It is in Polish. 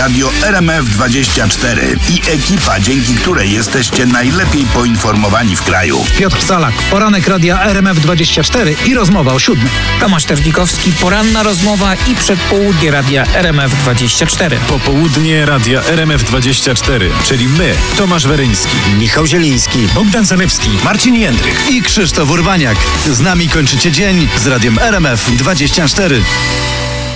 Radio RMF24 i ekipa, dzięki której jesteście najlepiej poinformowani w kraju. Piotr Salak, poranek Radia RMF24 i rozmowa o 7. Tomasz Terzbikowski, poranna rozmowa i przedpołudnie Radia RMF24. Popołudnie Radia RMF24, czyli my, Tomasz Weryński, Michał Zieliński, Bogdan Zalewski, Marcin Jędrych i Krzysztof Urbaniak. Z nami kończycie dzień z Radiem RMF24.